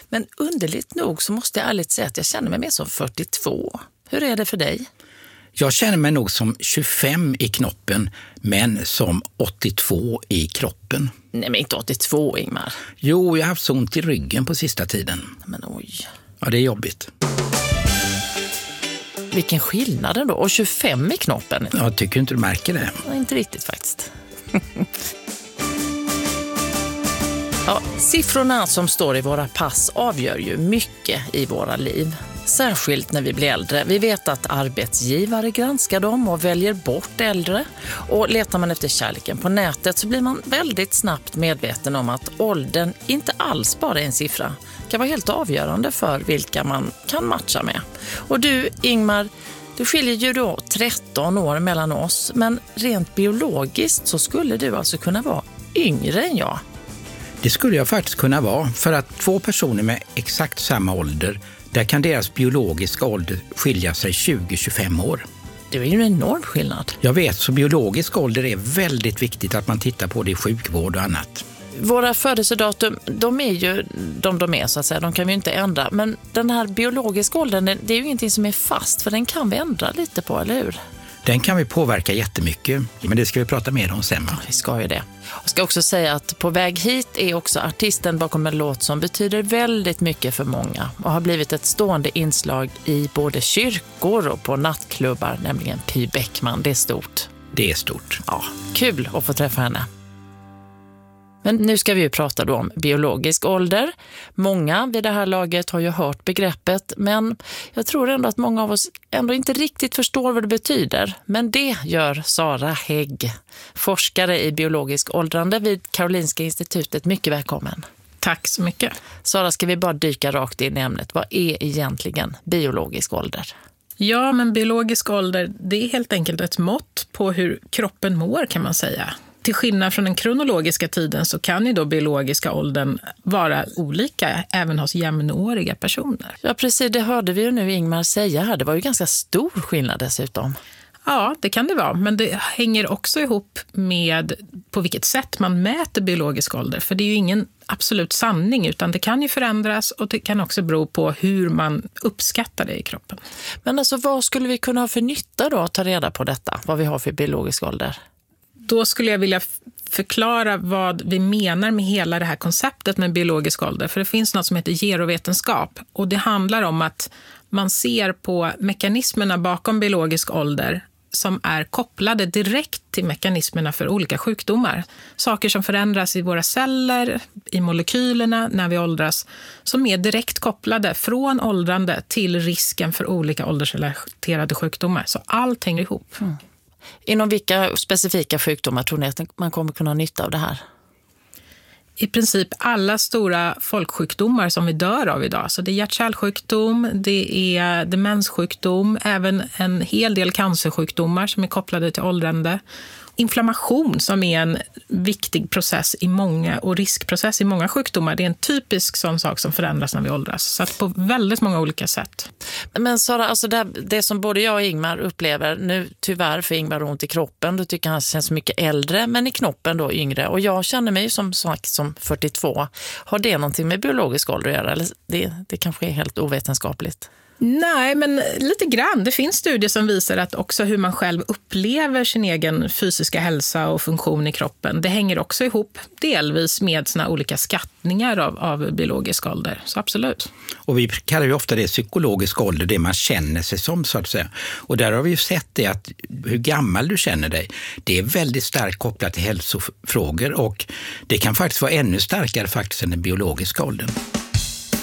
Men underligt nog så måste jag ärligt säga att jag känner mig mer som 42. Hur är det för dig? Jag känner mig nog som 25 i knoppen, men som 82 i kroppen. Nej, men inte 82, Ingmar. Jo, jag har haft så ont i ryggen på sista tiden. Men oj. Ja, det är jobbigt. Vilken skillnad då? Och 25 i knoppen? Jag tycker inte du märker det. Ja, inte riktigt faktiskt. Ja, siffrorna som står i våra pass avgör ju mycket i våra liv. Särskilt när vi blir äldre. Vi vet att arbetsgivare granskar dem och väljer bort äldre. Och letar man efter kärleken på nätet så blir man väldigt snabbt medveten om att åldern inte alls bara är en siffra. Det kan vara helt avgörande för vilka man kan matcha med. Och du, Ingmar, du skiljer ju då 13 år mellan oss. Men rent biologiskt så skulle du alltså kunna vara yngre än jag. Det skulle jag faktiskt kunna vara, för att två personer med exakt samma ålder, där kan deras biologiska ålder skilja sig 20-25 år. Det är ju en enorm skillnad. Jag vet, så biologisk ålder är väldigt viktigt att man tittar på det i sjukvård och annat. Våra födelsedatum, de är ju de är så att säga, de kan vi ju inte ändra. Men den här biologiska åldern, det är ju ingenting som är fast, för den kan vi ändra lite på, eller hur? Den kan vi påverka jättemycket, men det ska vi prata mer om sen. Ja, vi ska ju det. Jag ska också säga att På väg hit är också artisten bakom en låt som betyder väldigt mycket för många och har blivit ett stående inslag i både kyrkor och på nattklubbar, nämligen Py Bäckman. Det är stort. Det är stort. Ja, kul att få träffa henne. Men nu ska vi ju prata då om biologisk ålder. Många vid det här laget har ju hört begreppet, men jag tror ändå att många av oss ändå inte riktigt förstår vad det betyder. Men det gör Sara Hägg, forskare i biologisk åldrande vid Karolinska institutet. Mycket välkommen. Tack så mycket. Sara, ska vi bara dyka rakt in i ämnet. Vad är egentligen biologisk ålder? Ja, men biologisk ålder, det är helt enkelt ett mått på hur kroppen mår, kan man säga. Till skillnad från den kronologiska tiden så kan ju då biologiska åldern vara olika även hos jämnåriga personer. Ja, precis. Det hörde vi ju nu Ingmar säga här. Det var ju ganska stor skillnad dessutom. Ja, det kan det vara. Men det hänger också ihop med på vilket sätt man mäter biologisk ålder. För det är ju ingen absolut sanning, utan det kan ju förändras och det kan också bero på hur man uppskattar det i kroppen. Men alltså, vad skulle vi kunna ha för nytta då att ta reda på detta? Vad vi har för biologisk ålder? Då skulle jag vilja förklara vad vi menar med hela det här konceptet med biologisk ålder. För det finns något som heter gerovetenskap. Och det handlar om att man ser på mekanismerna bakom biologisk ålder som är kopplade direkt till mekanismerna för olika sjukdomar. Saker som förändras i våra celler, i molekylerna när vi åldras, som är direkt kopplade från åldrande till risken för olika åldersrelaterade sjukdomar. Så allt hänger ihop. Mm. Inom vilka specifika sjukdomar tror ni att man kommer kunna ha nytta av det här? I princip alla stora folksjukdomar som vi dör av idag. Så det är hjärt-kärlsjukdom, det är demenssjukdom, även en hel del cancersjukdomar som är kopplade till åldrande. Inflammation som är en viktig process i många och riskprocess i många sjukdomar. Det är en typisk sån sak som förändras när vi åldras. Så att på väldigt många olika sätt. Men Sara, alltså det som både jag och Ingmar upplever nu, tyvärr för Ingmar ont i kroppen, då tycker han känns mycket äldre, men i knoppen då yngre. Och jag känner mig som 42. Har det någonting med biologisk ålder att göra? Eller det kanske är helt ovetenskapligt? Nej, men lite grann. Det finns studier som visar att också hur man själv upplever sin egen fysiska hälsa och funktion i kroppen, det hänger också ihop delvis med såna olika skattningar av biologisk ålder. Så absolut. Och vi kallar ju ofta det psykologisk ålder, det man känner sig som, så att säga. Och där har vi ju sett det att hur gammal du känner dig, det är väldigt starkt kopplat till hälsofrågor, och det kan faktiskt vara ännu starkare faktiskt än den biologiska åldern.